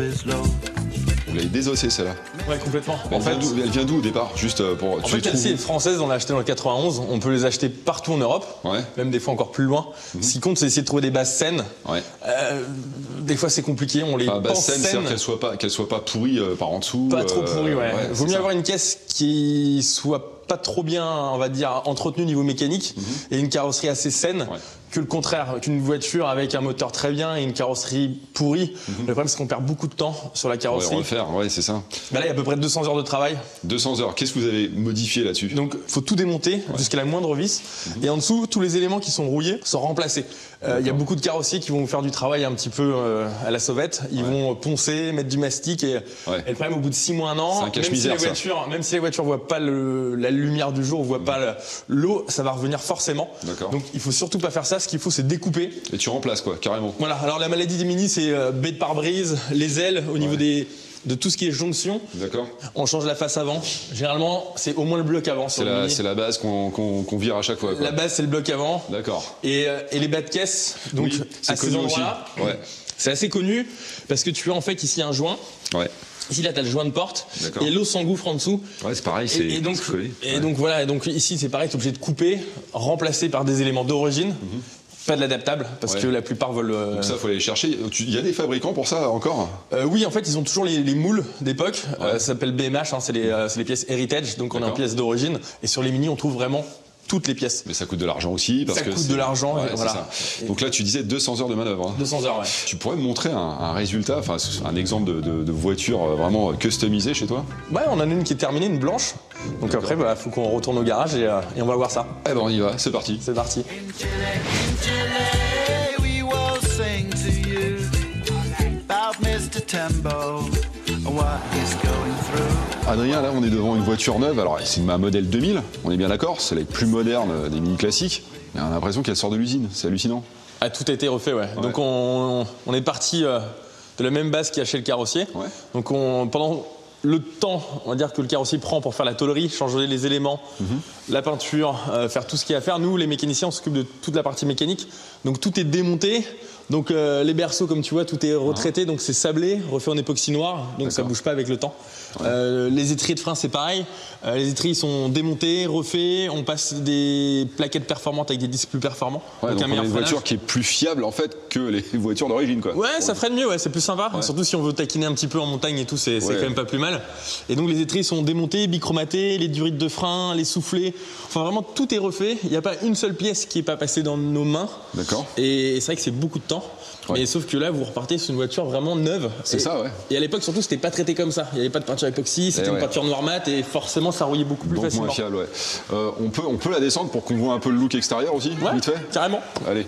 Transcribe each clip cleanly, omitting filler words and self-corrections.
Vous l'avez désossée celle-là. Ouais, complètement. Elle vient d'où au départ? Juste pour. En fait, celle-ci est française, on l'a achetée dans le 91. On peut les acheter partout en Europe, même des fois encore plus loin. Ce qui compte, c'est essayer de trouver des bases saines. Des fois, c'est compliqué. On les pense saines. C'est-à-dire qu'elles soient pas pourries par en dessous. Pas trop pourries, ouais. Vaut mieux avoir une caisse qui soit pas trop bien, on va dire, entretenue au niveau mécanique et une carrosserie assez saine. Que le contraire, qu'une voiture avec un moteur très bien et une carrosserie pourrie. Le problème, c'est qu'on perd beaucoup de temps sur la carrosserie. Refaire, c'est ça. Là, il y a à peu près 200 heures de travail. 200 heures. Qu'est-ce que vous avez modifié là-dessus? Donc, faut tout démonter jusqu'à la moindre vis. Et en dessous, tous les éléments qui sont rouillés sont remplacés. Il y a beaucoup de carrossiers qui vont vous faire du travail un petit peu à la sauvette. Ils vont poncer, mettre du mastic et le problème, au bout de 6 mois, 1 an, même si les voitures voient pas la lumière du jour, voient pas l'eau, ça va revenir forcément. Donc, il faut surtout pas faire ça. Ce qu'il faut, c'est découper. Et tu remplaces quoi, carrément. Voilà. Alors la maladie des Mini, c'est baie de pare-brise, les ailes au niveau de tout ce qui est jonction. D'accord. On change la face avant. Généralement, c'est au moins le bloc avant. C'est la base qu'on vire à chaque fois, quoi. La base, c'est le bloc avant. D'accord. Et les bas de caisse, donc à ces endroits-là, c'est assez connu parce que tu as en fait ici un joint. Ici, là, tu as le joint de porte et l'eau s'engouffre en dessous. Ouais, c'est pareil, c'est collé. Donc voilà, et donc ici, c'est pareil, tu es obligé de couper, remplacer par des éléments d'origine. Pas de l'adaptable, parce que la plupart veulent... Donc ça, il faut aller chercher. Il y a des fabricants pour ça encore? Oui, en fait, ils ont toujours les moules d'époque. Ça s'appelle BMH, c'est les pièces Heritage, donc on est en pièces d'origine. Et sur les Mini, on trouve vraiment toutes les pièces. Mais ça coûte de l'argent aussi. Ça coûte de l'argent, voilà. Ça. Donc là, tu disais 200 heures de manœuvre. 200 heures, Tu pourrais me montrer un résultat, enfin un exemple de voiture vraiment customisée chez toi? Ouais, on en a une qui est terminée, une blanche. Donc après, il faut qu'on retourne au garage et on va voir ça. Eh ben on y va, c'est parti. C'est parti. Adrien, là on est devant une voiture neuve, alors c'est un modèle 2000, on est bien d'accord, c'est la plus moderne des Mini classiques, mais on a l'impression qu'elle sort de l'usine, c'est hallucinant. Tout a été refait, Donc on est parti de la même base qu'il y a chez le carrossier. Donc pendant le temps, on va dire, que le carrossier prend pour faire la tôlerie, changer les éléments, la peinture, faire tout ce qu'il y a à faire. Nous, les mécaniciens, on s'occupe de toute la partie mécanique. Donc tout est démonté. Donc les berceaux, comme tu vois, tout est retraité, donc c'est sablé, refait en époxy noir, donc ça bouge pas avec le temps. Les étriers de frein, c'est pareil. Les étriers sont démontés, refaits. On passe des plaquettes performantes avec des disques plus performants. Donc on a une voiture qui est plus fiable en fait que les voitures d'origine, quoi. Ça freine mieux, c'est plus sympa. Surtout si on veut taquiner un petit peu en montagne et tout, c'est quand même pas plus mal. Et donc les étriers sont démontés, bichromatés, les durites de frein, les soufflets. Enfin vraiment tout est refait. Il n'y a pas une seule pièce qui est pas passée dans nos mains. D'accord. Et c'est vrai que c'est beaucoup de temps. Mais sauf que là, vous repartez sur une voiture vraiment neuve. C'est ça, Et à l'époque, surtout, c'était pas traité comme ça. Il n'y avait pas de peinture époxy, c'était une peinture noir mat et forcément, ça rouillait beaucoup plus facilement. Moins fiable, on peut la descendre pour qu'on voit un peu le look extérieur aussi, vite fait. Carrément. Allez.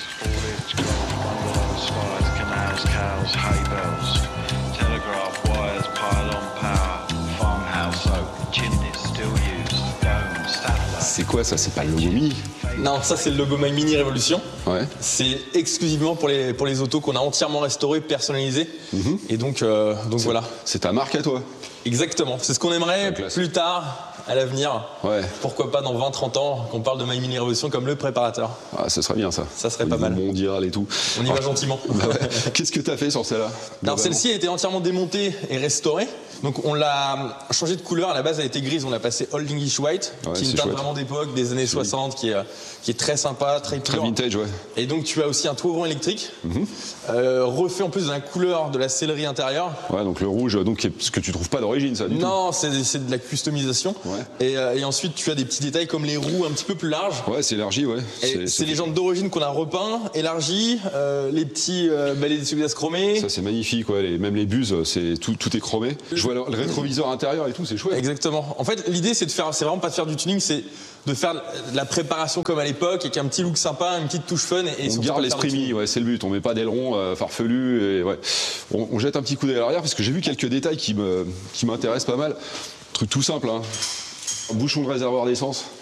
C'est quoi ça? C'est pas le logo Mini? Non, ça c'est le logo My Mini Révolution. C'est exclusivement pour les autos qu'on a entièrement restaurées, personnalisées. Et donc voilà. C'est ta marque à toi? Exactement. C'est ce qu'on aimerait plus tard, à l'avenir. Pourquoi pas dans 20-30 ans, qu'on parle de My Mini Révolution comme le préparateur. Ça serait bien ça. Ça serait pas mal. Mondial et tout. On y va gentiment. Qu'est-ce que tu as fait sur celle-là? Alors celle-ci a été entièrement démontée et restaurée. Donc on l'a changé de couleur. À la base, elle était grise. On l'a passé Old English White, qui est une teinte vraiment d'époque, des années 60, qui est très sympa, très pure. Très vintage, Et donc tu as aussi un toit ouvrant électrique, refait en plus de la couleur de la sellerie intérieure. Donc le rouge, ce que tu trouves pas d'origine, ça, du tout. Non, c'est de la customisation. Et ensuite, tu as des petits détails comme les roues un petit peu plus larges. C'est élargi, C'est les jantes d'origine qu'on a repeint, élargi, les petits balais d'essuie-glace chromés. Ça, c'est magnifique, même les buses, tout est chromé. Je vois le rétroviseur intérieur et tout, c'est chouette. Exactement. En fait, l'idée, c'est vraiment pas de faire du tuning, c'est de faire de la préparation comme à l'époque, avec un petit look sympa, une petite touche fun. Et on garde l'esprit Mini, c'est le but. On met pas d'aileron farfelu. Et, on jette un petit coup d'œil à l'arrière parce que j'ai vu quelques détails qui m'intéressent pas mal. Truc tout simple, bouchon de réservoir d'essence.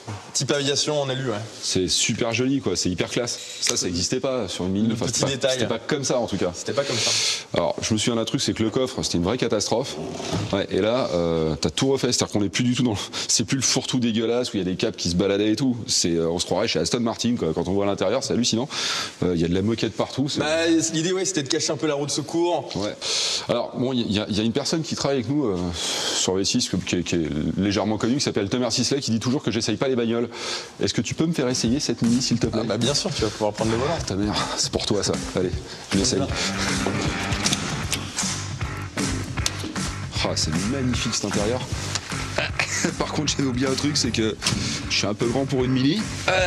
Type aviation en alu, ouais. C'est super joli, quoi. C'est hyper classe. Ça n'existait pas sur une Mini. Petit détail. C'était pas comme ça, en tout cas. C'était pas comme ça. Alors, je me souviens d'un truc, c'est que le coffre, c'était une vraie catastrophe. Ouais, et là, t'as tout refait. C'est-à-dire qu'on n'est plus du tout c'est plus le fourre-tout dégueulasse où il y a des câbles qui se baladaient et tout. On se croirait chez Aston Martin, quoi. Quand on voit à l'intérieur, c'est hallucinant. Il y a de la moquette partout. L'idée, ouais, c'était de cacher un peu la roue de secours. Ouais. Alors, bon, il y a une personne qui travaille avec nous sur V6, qui est légèrement connue, qui s'appelle Thomas Sisley, qui dit toujours que j'essaye pas les bagnoles. Est-ce que tu peux me faire essayer cette Mini, s'il te plaît? Bien sûr, tu vas pouvoir prendre le volant. Ta mère, c'est pour toi ça. Allez, je l'essaye. Ah, c'est magnifique cet intérieur. Par contre, j'avais oublié un truc, c'est que je suis un peu grand pour une Mini.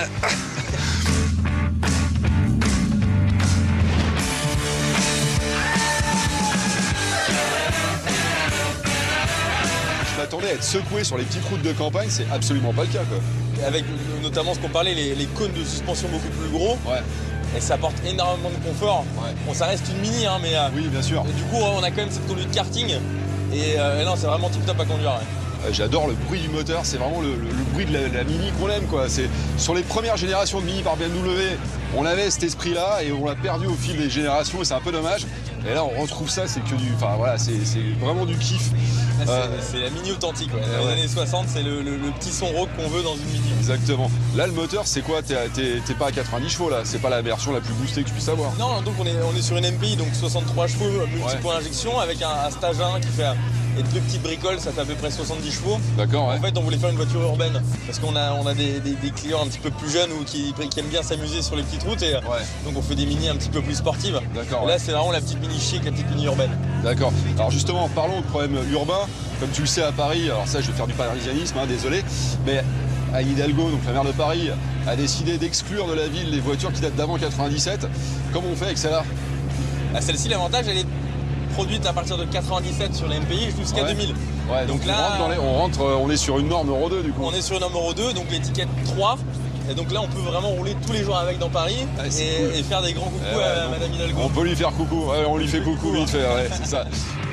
Je m'attendais à être secoué sur les petites routes de campagne, c'est absolument pas le cas, quoi. Avec notamment ce qu'on parlait, les cônes de suspension beaucoup plus gros. Ouais. Et ça apporte énormément de confort. Ouais. Bon, ça reste une Mini, hein, mais. Oui, bien sûr. Du coup, on a quand même cette conduite karting. Et non, c'est vraiment tip top à conduire. Ouais. J'adore le bruit du moteur, c'est vraiment le bruit de la Mini qu'on aime, quoi. C'est sur les premières générations de Mini par BMW, on avait cet esprit-là et on l'a perdu au fil des générations et c'est un peu dommage. Et là, on retrouve ça, c'est que du, enfin voilà, c'est vraiment du kiff. C'est la Mini authentique. Ouais. Dans les années 60, c'est le petit son rock qu'on veut dans une Mini. Exactement. Là, le moteur, c'est quoi? T'es pas à 90 chevaux là. C'est pas la version la plus boostée que tu puisses avoir. Non, donc on est sur une MPI, donc 63 chevaux multiple injection avec un stage 1 qui fait. Et deux petites bricoles, ça fait à peu près 70 chevaux. D'accord, ouais. En fait, on voulait faire une voiture urbaine parce qu'on a des clients un petit peu plus jeunes ou qui aiment bien s'amuser sur les petites routes et donc on fait des Mini un petit peu plus sportives. D'accord. Là, c'est vraiment la petite Mini chic, la petite Mini urbaine. D'accord. Alors justement, parlons de problème urbain. Comme tu le sais à Paris, alors ça, je vais faire du parisianisme, hein, désolé, mais Anne Hidalgo, donc la maire de Paris, a décidé d'exclure de la ville les voitures qui datent d'avant 97. Comment on fait avec celle-là? Celle-ci, l'avantage, elle est produite à partir de 97 sur les MPI jusqu'à 2000. Ouais, donc là, on est sur une norme Euro 2 du coup. On est sur une norme Euro 2, donc l'étiquette 3. Et donc là, on peut vraiment rouler tous les jours avec dans Paris et faire des grands coucous à Madame Hidalgo. On peut lui faire coucou, on lui fait coucou vite fait, c'est ça.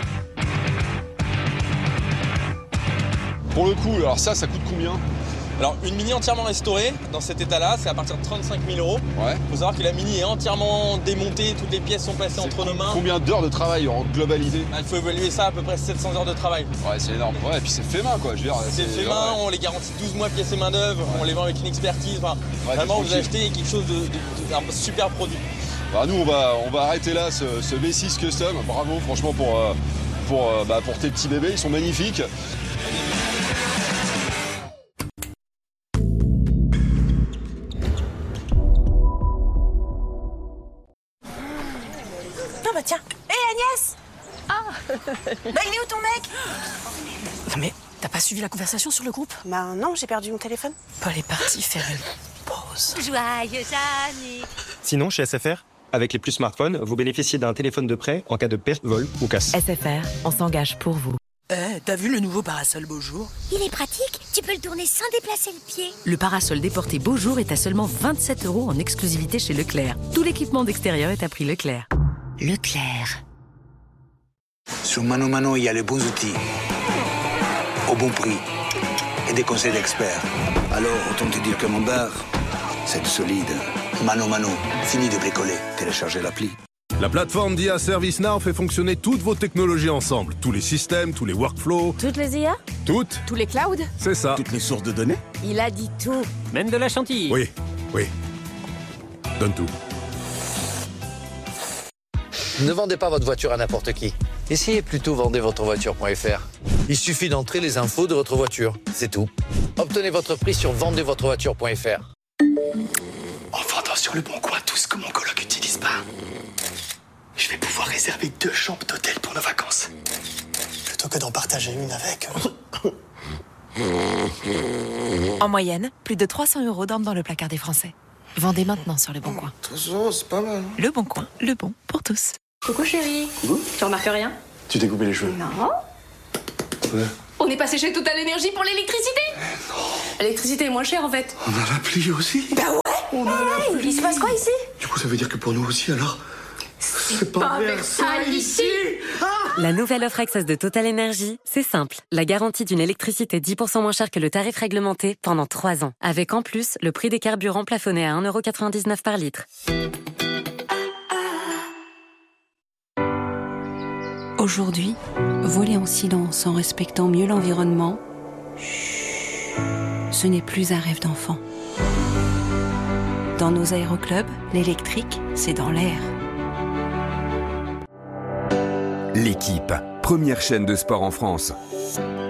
Pour le coup, alors ça coûte combien? Alors une Mini entièrement restaurée dans cet état-là, c'est à partir de 35 000 €. Ouais. Il faut savoir que la Mini est entièrement démontée, toutes les pièces sont passées entre nos mains. Combien d'heures de travail en globalité? Il faut évaluer ça à peu près 700 heures de travail. Ouais, c'est énorme. Ouais, et puis c'est fait main, quoi. Je veux dire, c'est fait main, on les garantit 12 mois pièces et main d'œuvre, on les vend avec une expertise. Enfin, vraiment, vous achetez quelque chose un super produit. Bah, nous, on va arrêter là ce V6 Custom. Bravo, franchement, pour tes petits bébés, ils sont magnifiques. Tiens. Hé Agnès! Il est où ton mec? Non mais, t'as pas suivi la conversation sur le groupe? Bah non, j'ai perdu mon téléphone. Paul est parti faire une pause. Joyeux anniversaire. Sinon, chez SFR, avec les plus smartphones, vous bénéficiez d'un téléphone de prêt en cas de perte, vol ou casse. SFR, on s'engage pour vous. T'as vu le nouveau parasol Beaujour? Il est pratique, tu peux le tourner sans déplacer le pied. Le parasol déporté Beaujour est à seulement 27 € en exclusivité chez Leclerc. Tout l'équipement d'extérieur est à prix Leclerc. Leclerc. Sur Mano Mano, il y a les bons outils, au bon prix et des conseils d'experts. Alors, autant te dire que mon bar, c'est du solide. Mano Mano, fini de bricoler. Téléchargez l'appli. La plateforme d'IA ServiceNow fait fonctionner toutes vos technologies ensemble. Tous les systèmes, tous les workflows. Toutes les IA? Toutes. Tous les clouds? C'est ça. Toutes les sources de données. Il a dit tout. Même de la chantilly. Oui. Donne tout. Ne vendez pas votre voiture à n'importe qui. Essayez plutôt vendezvotrevoiture.fr. Il suffit d'entrer les infos de votre voiture. C'est tout. Obtenez votre prix sur vendezvotrevoiture.fr. En vendant sur Le Bon Coin tout ce que mon coloc n'utilise pas, je vais pouvoir réserver 2 chambres d'hôtel pour nos vacances. Plutôt que d'en partager une avec... En moyenne, plus de 300 € dorment dans le placard des Français. Vendez maintenant sur Le Bon Coin. 300, c'est pas mal. Le Bon Coin, le bon pour tous. Coucou chérie. Tu remarques rien? Tu t'es coupé les cheveux. Non. Ouais. On est pas séché toute à l'énergie pour l'électricité? Non. L'électricité est moins chère en fait. On a la pluie aussi. Bah ouais. On a la pluie. Il se passe quoi ici? Du coup, ça veut dire que pour nous aussi, alors... C'est pas Versailles ici. La nouvelle offre Access de Total Energy, c'est simple. La garantie d'une électricité 10% moins chère que le tarif réglementé pendant 3 ans. Avec en plus le prix des carburants plafonné à 1,99 € par litre. Aujourd'hui, voler en silence en respectant mieux l'environnement, ce n'est plus un rêve d'enfant. Dans nos aéroclubs, l'électrique, c'est dans l'air. L'équipe, première chaîne de sport en France.